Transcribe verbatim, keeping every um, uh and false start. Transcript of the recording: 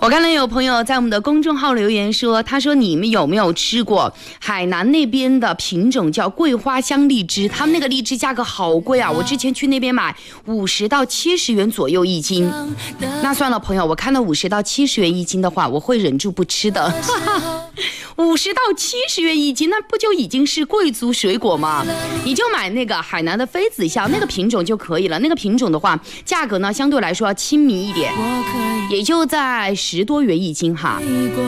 看到有朋友在我们的公众号留言说，他说你们有没有吃过海南那边的品种叫桂花香荔枝，他们那个荔枝价格好贵啊，我之前去那边买五十到七十元左右一斤。那算了朋友，我看到五十到七十元一斤的话，我会忍住不吃的。五十到七十元一斤，那不就已经是贵族水果吗？你就买那个海南的妃子笑那个品种就可以了，那个品种的话价格呢相对来说要亲民一点，也就在十多元一斤哈。